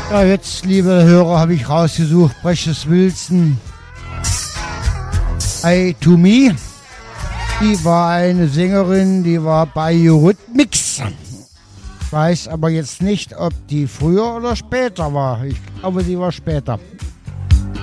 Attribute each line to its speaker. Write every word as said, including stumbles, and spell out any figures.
Speaker 1: Ja, jetzt, liebe Hörer, habe ich rausgesucht Precious Wilson, I to Me. Die war eine Sängerin, die war bei Eurythmics. Ich weiß aber jetzt nicht, ob die früher oder später war. Ich glaube, sie war später.